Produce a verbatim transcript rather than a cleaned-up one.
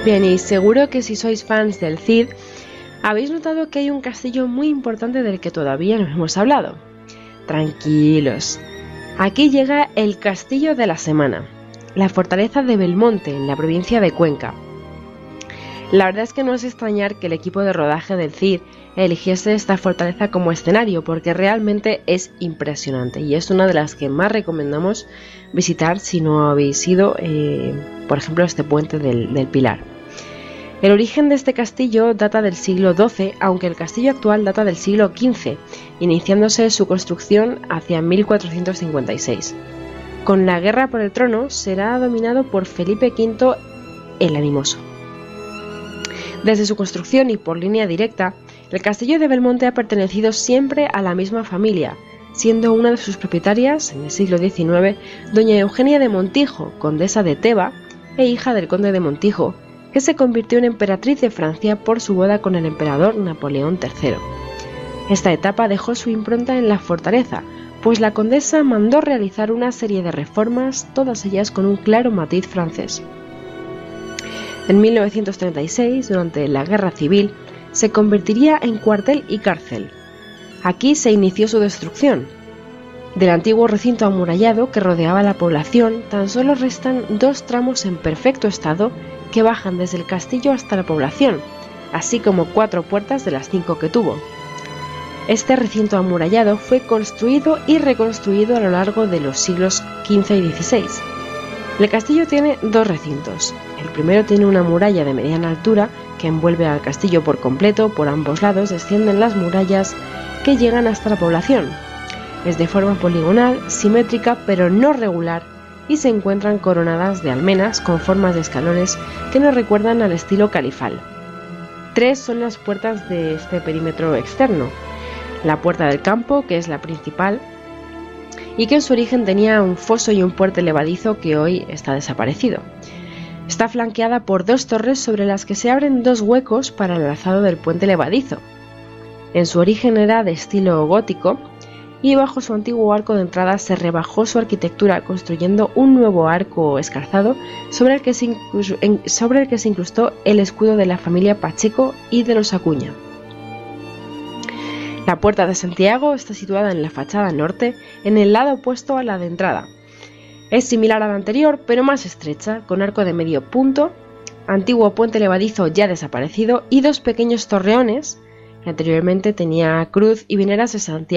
Bien, y seguro que si sois fans del Cid, habéis notado que hay un castillo muy importante del que todavía no hemos hablado. Tranquilos. Aquí llega el Castillo de la Semana, la fortaleza de Belmonte, en la provincia de Cuenca. La verdad es que no es extrañar que el equipo de rodaje del Cid eligiese esta fortaleza como escenario, porque realmente es impresionante y es una de las que más recomendamos visitar si no habéis ido, eh, por ejemplo, este puente del, del Pilar. El origen de este castillo data del siglo doce, aunque el castillo actual data del siglo quince, iniciándose su construcción hacia mil cuatrocientos cincuenta y seis. Con la guerra por el trono será dominado por Felipe quinto el Animoso. Desde su construcción y por línea directa, el castillo de Belmonte ha pertenecido siempre a la misma familia, siendo una de sus propietarias, en el siglo diecinueve, doña Eugenia de Montijo, condesa de Teba e hija del conde de Montijo, que se convirtió en emperatriz de Francia por su boda con el emperador Napoleón tercero. Esta etapa dejó su impronta en la fortaleza, pues la condesa mandó realizar una serie de reformas, todas ellas con un claro matiz francés. En mil novecientos treinta y seis, durante la Guerra Civil, se convertiría en cuartel y cárcel. Aquí se inició su destrucción. Del antiguo recinto amurallado que rodeaba la población, tan solo restan dos tramos en perfecto estado que bajan desde el castillo hasta la población, así como cuatro puertas de las cinco que tuvo. Este recinto amurallado fue construido y reconstruido a lo largo de los siglos quince y dieciséis. El castillo tiene dos recintos. El primero tiene una muralla de mediana altura que envuelve al castillo por completo. Por ambos lados descienden las murallas que llegan hasta la población. Es de forma poligonal, simétrica pero no regular, y se encuentran coronadas de almenas con formas de escalones que nos recuerdan al estilo califal. Tres son las puertas de este perímetro externo. La puerta del campo, que es la principal, y que en su origen tenía un foso y un puente levadizo que hoy está desaparecido. Está flanqueada por dos torres sobre las que se abren dos huecos para el alzado del puente levadizo. En su origen era de estilo gótico y bajo su antiguo arco de entrada se rebajó su arquitectura construyendo un nuevo arco escarzado sobre el que se incluyó, sobre el que se incrustó el escudo de la familia Pacheco y de los Acuña. La puerta de Santiago está situada en la fachada norte, en el lado opuesto a la de entrada. Es similar a la anterior, pero más estrecha, con arco de medio punto, antiguo puente levadizo ya desaparecido y dos pequeños torreones, que anteriormente tenía cruz y veneras de Santiago.